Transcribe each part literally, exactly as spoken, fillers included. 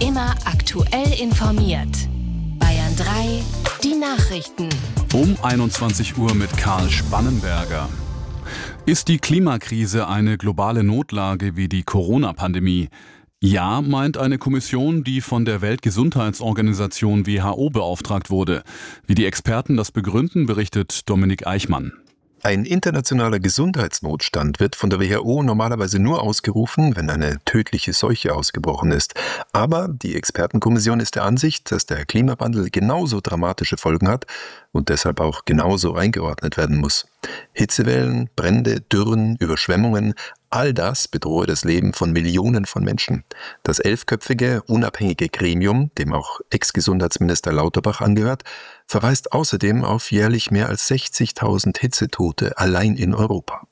Immer aktuell informiert. Bayern drei, die Nachrichten. Um einundzwanzig Uhr mit Karl Spannenberger. Ist die Klimakrise eine globale Notlage wie die Corona-Pandemie? Ja, meint eine Kommission, die von der Weltgesundheitsorganisation W H O beauftragt wurde. Wie die Experten das begründen, berichtet Dominik Eichmann. Ein internationaler Gesundheitsnotstand wird von der W H O normalerweise nur ausgerufen, wenn eine tödliche Seuche ausgebrochen ist. Aber die Expertenkommission ist der Ansicht, dass der Klimawandel genauso dramatische Folgen hat und deshalb auch genauso eingeordnet werden muss. Hitzewellen, Brände, Dürren, Überschwemmungen, all das bedrohe das Leben von Millionen von Menschen. Das elfköpfige, unabhängige Gremium, dem auch Ex-Gesundheitsminister Lauterbach angehört, verweist außerdem auf jährlich mehr als sechzigtausend Hitzetote allein in Europa.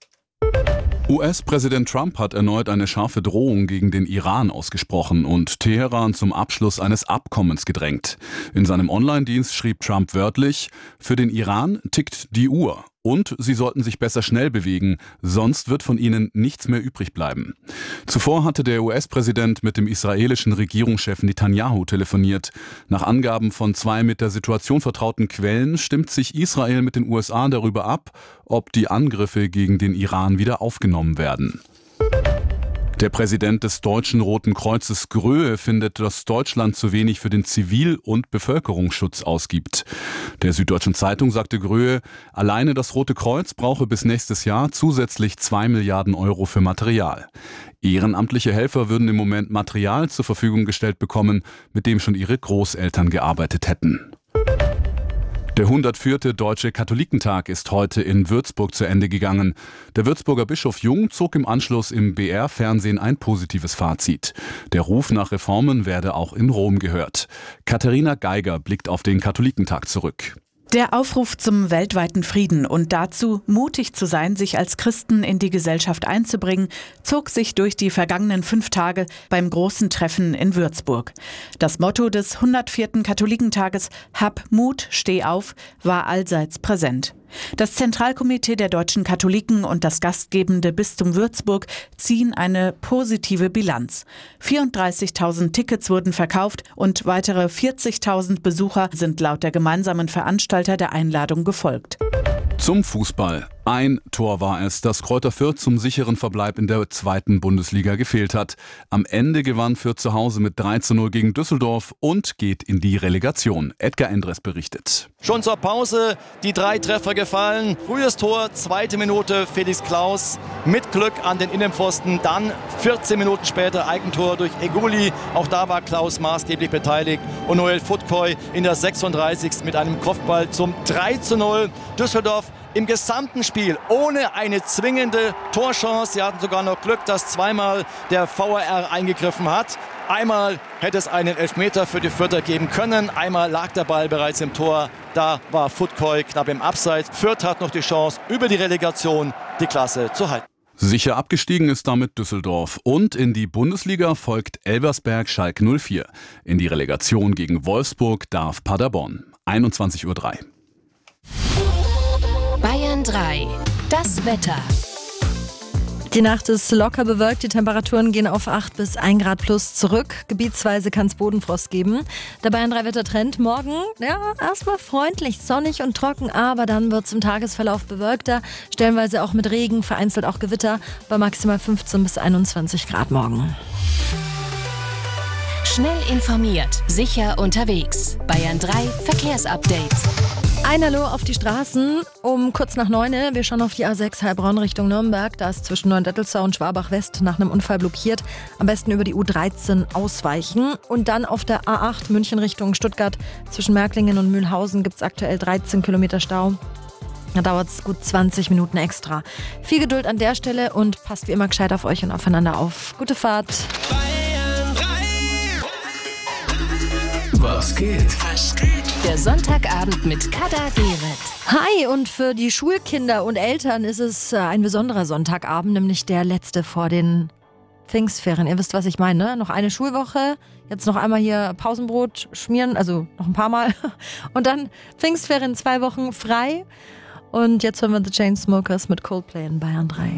U S-Präsident Trump hat erneut eine scharfe Drohung gegen den Iran ausgesprochen und Teheran zum Abschluss eines Abkommens gedrängt. In seinem Online-Dienst schrieb Trump wörtlich: Für den Iran tickt die Uhr. Und sie sollten sich besser schnell bewegen, sonst wird von ihnen nichts mehr übrig bleiben. Zuvor hatte der U S-Präsident mit dem israelischen Regierungschef Netanyahu telefoniert. Nach Angaben von zwei mit der Situation vertrauten Quellen stimmt sich Israel mit den U S A darüber ab, ob die Angriffe gegen den Iran wieder aufgenommen werden. Der Präsident des Deutschen Roten Kreuzes Gröhe findet, dass Deutschland zu wenig für den Zivil- und Bevölkerungsschutz ausgibt. Der Süddeutschen Zeitung sagte Gröhe, alleine das Rote Kreuz brauche bis nächstes Jahr zusätzlich zwei Milliarden Euro für Material. Ehrenamtliche Helfer würden im Moment Material zur Verfügung gestellt bekommen, mit dem schon ihre Großeltern gearbeitet hätten. Der hundertvierte Deutsche Katholikentag ist heute in Würzburg zu Ende gegangen. Der Würzburger Bischof Jung zog im Anschluss im B R-Fernsehen ein positives Fazit. Der Ruf nach Reformen werde auch in Rom gehört. Katharina Geiger blickt auf den Katholikentag zurück. Der Aufruf zum weltweiten Frieden und dazu, mutig zu sein, sich als Christen in die Gesellschaft einzubringen, zog sich durch die vergangenen fünf Tage beim großen Treffen in Würzburg. Das Motto des hundertvierten Katholikentages »Hab Mut, steh auf« war allseits präsent. Das Zentralkomitee der deutschen Katholiken und das gastgebende Bistum Würzburg ziehen eine positive Bilanz. vierunddreißigtausend Tickets wurden verkauft und weitere vierzigtausend Besucher sind laut der gemeinsamen Veranstalter der Einladung gefolgt. Zum Fußball. Ein Tor war es, das Kräuter Fürth zum sicheren Verbleib in der zweiten Bundesliga gefehlt hat. Am Ende gewann Fürth zu Hause mit drei zu null gegen Düsseldorf und geht in die Relegation. Edgar Endres berichtet. Schon zur Pause die drei Treffer gefallen. Frühes Tor, zweite Minute Felix Klaus mit Glück an den Innenpfosten. Dann vierzehn Minuten später Eigentor durch Eguli. Auch da war Klaus maßgeblich beteiligt. Und Noel Futkoy in der sechsunddreißigsten mit einem Kopfball zum drei zu null. Düsseldorf im gesamten Spiel ohne eine zwingende Torchance. Sie hatten sogar noch Glück, dass zweimal der V A R eingegriffen hat. Einmal hätte es einen Elfmeter für die Fürther geben können. Einmal lag der Ball bereits im Tor. Da war Futkoy knapp im Abseits. Fürth hat noch die Chance, über die Relegation die Klasse zu halten. Sicher abgestiegen ist damit Düsseldorf. Und in die Bundesliga folgt Elversberg Schalke null vier. In die Relegation gegen Wolfsburg darf Paderborn. einundzwanzig Uhr drei. Bayern drei, das Wetter. Die Nacht ist locker bewölkt, die Temperaturen gehen auf acht bis ein Grad plus zurück. Gebietsweise kann es Bodenfrost geben. Der Bayern drei Wettertrend morgen, ja, erstmal freundlich, sonnig und trocken, aber dann wird es im Tagesverlauf bewölkter, stellenweise auch mit Regen, vereinzelt auch Gewitter, bei maximal fünfzehn bis einundzwanzig Grad morgen. Schnell informiert, sicher unterwegs. Bayern drei Verkehrsupdate. Ein Hallo auf die Straßen um kurz nach neun. Wir schauen auf die A sechs Heilbronn Richtung Nürnberg. Da ist zwischen Neuendettelsau und Schwabach West nach einem Unfall blockiert. Am besten über die U dreizehn ausweichen. Und dann auf der A acht München Richtung Stuttgart. Zwischen Märklingen und Mühlhausen gibt es aktuell dreizehn Kilometer Stau. Da dauert es gut zwanzig Minuten extra. Viel Geduld an der Stelle und passt wie immer gescheit auf euch und aufeinander auf. Gute Fahrt. Was geht? Was geht? Der Sonntagabend mit Kada Gereth. Hi, und für die Schulkinder und Eltern ist es ein besonderer Sonntagabend, nämlich der letzte vor den Pfingstferien. Ihr wisst, was ich meine, ne? Noch eine Schulwoche, jetzt noch einmal hier Pausenbrot schmieren, also noch ein paar Mal. Und dann Pfingstferien, zwei Wochen frei. Und jetzt hören wir The Chainsmokers mit Coldplay in Bayern drei.